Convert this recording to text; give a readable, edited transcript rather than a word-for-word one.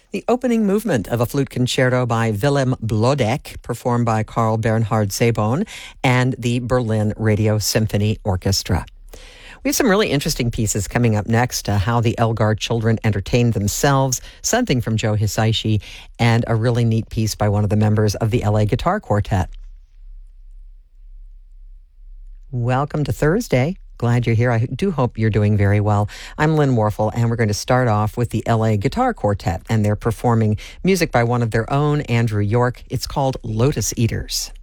The opening movement of a flute concerto by Willem Blodeck, performed by Carl Bernhard Sebon and the Berlin Radio Symphony Orchestra. We have some really interesting pieces coming up next. How the Elgar children entertained themselves, something from Joe Hisaishi, and a really neat piece by one of the members of the LA Guitar Quartet. Welcome to Thursday. Glad you're here. I do hope you're doing very well. I'm Lynn Warfel, and we're going to start off with the LA Guitar Quartet, and they're performing music by one of their own, Andrew York. It's called Lotus Eaters.